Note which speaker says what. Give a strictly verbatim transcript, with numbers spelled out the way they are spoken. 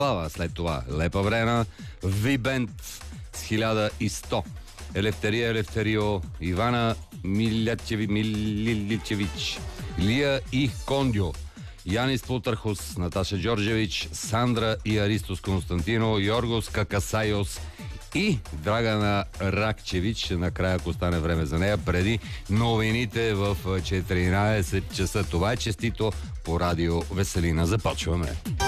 Speaker 1: След това Лепа Врена, Вибент с хиляда и сто, Елефтерия Елефтерио, Ивана Милячеви, Миличевич, Лия и Кондио, Янис Плутархус, Наташа Джорджевич, Сандра и Аристос Константино, Йоргос Какасайос и Драгана Ракчевич, накрая, ако стане време за нея, преди новините в четиринайсет часа. Това е честито по радио Веселина. Започваме.